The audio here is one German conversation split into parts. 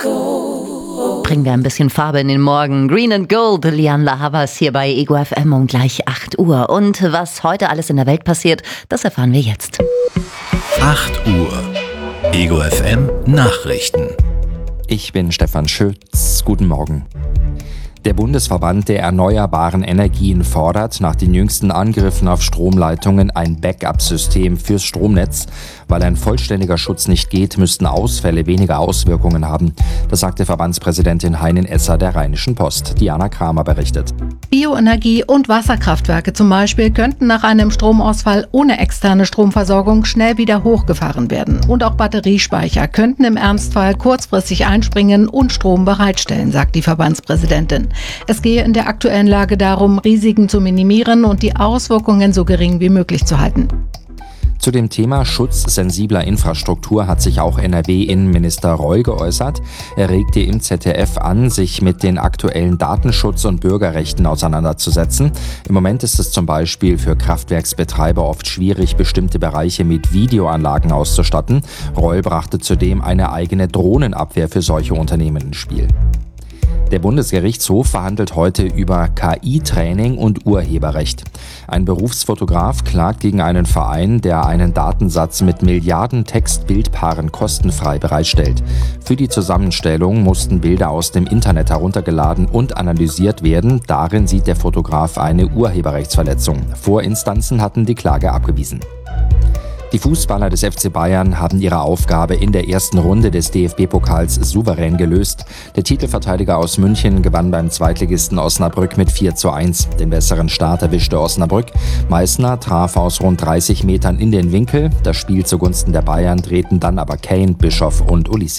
Bringen wir ein bisschen Farbe in den Morgen. Green and Gold, Lianne La Havas hier bei Ego FM um gleich 8 Uhr. Und was heute alles in der Welt passiert, das erfahren wir jetzt. 8 Uhr. Ego FM Nachrichten. Ich bin Stefan Schütz. Guten Morgen. Der Bundesverband der erneuerbaren Energien fordert nach den jüngsten Angriffen auf Stromleitungen ein Backup-System fürs Stromnetz. Weil ein vollständiger Schutz nicht geht, müssten Ausfälle weniger Auswirkungen haben. Das sagte Verbandspräsidentin Heinin Esser der Rheinischen Post. Diana Kramer berichtet. Bioenergie- und Wasserkraftwerke zum Beispiel könnten nach einem Stromausfall ohne externe Stromversorgung schnell wieder hochgefahren werden. Und auch Batteriespeicher könnten im Ernstfall kurzfristig einspringen und Strom bereitstellen, sagt die Verbandspräsidentin. Es gehe in der aktuellen Lage darum, Risiken zu minimieren und die Auswirkungen so gering wie möglich zu halten. Zu dem Thema Schutz sensibler Infrastruktur hat sich auch NRW-Innenminister Reul geäußert. Er regte im ZDF an, sich mit den aktuellen Datenschutz- und Bürgerrechten auseinanderzusetzen. Im Moment ist es zum Beispiel für Kraftwerksbetreiber oft schwierig, bestimmte Bereiche mit Videoanlagen auszustatten. Reul brachte zudem eine eigene Drohnenabwehr für solche Unternehmen ins Spiel. Der Bundesgerichtshof verhandelt heute über KI-Training und Urheberrecht. Ein Berufsfotograf klagt gegen einen Verein, der einen Datensatz mit Milliarden Text-Bildpaaren kostenfrei bereitstellt. Für die Zusammenstellung mussten Bilder aus dem Internet heruntergeladen und analysiert werden. Darin sieht der Fotograf eine Urheberrechtsverletzung. Vorinstanzen hatten die Klage abgewiesen. Die Fußballer des FC Bayern haben ihre Aufgabe in der ersten Runde des DFB-Pokals souverän gelöst. Der Titelverteidiger aus München gewann beim Zweitligisten Osnabrück mit 4:1. Den besseren Start erwischte Osnabrück. Meißner traf aus rund 30 Metern in den Winkel. Das Spiel zugunsten der Bayern drehten dann aber Kane, Bischoff und Olise.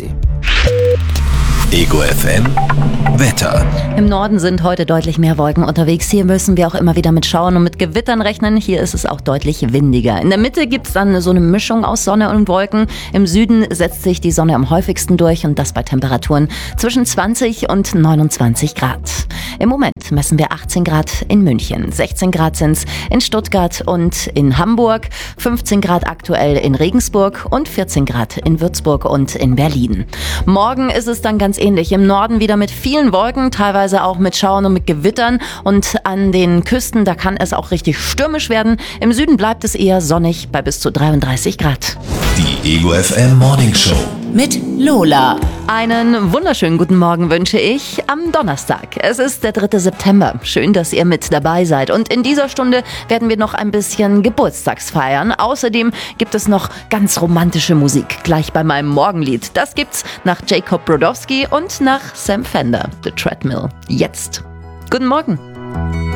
Ego FM Wetter. Im Norden sind heute deutlich mehr Wolken unterwegs. Hier müssen wir auch immer wieder mit Schauern und mit Gewittern rechnen. Hier ist es auch deutlich windiger. In der Mitte gibt es dann so eine Mischung aus Sonne und Wolken. Im Süden setzt sich die Sonne am häufigsten durch und das bei Temperaturen zwischen 20 und 29 Grad. Im Moment messen wir 18 Grad in München, 16 Grad sind es in Stuttgart und in Hamburg, 15 Grad aktuell in Regensburg und 14 Grad in Würzburg und in Berlin. Morgen ist es dann ganz ähnlich. Im Norden wieder mit vielen Wolken, teilweise auch mit Schauern und mit Gewittern. Und an den Küsten, da kann es auch richtig stürmisch werden. Im Süden bleibt es eher sonnig bei bis zu 33 Grad. Die Ego FM Morning Show Mit Lola. Einen wunderschönen guten Morgen wünsche ich am Donnerstag. Es ist der 3. September. Schön, dass ihr mit dabei seid. Und in dieser Stunde werden wir noch ein bisschen Geburtstags feiern. Außerdem gibt es noch ganz romantische Musik. Gleich bei meinem Morgenlied. Das gibt's nach Jacob Brodowski und nach Sam Fender. The Treadmill. Jetzt. Guten Morgen.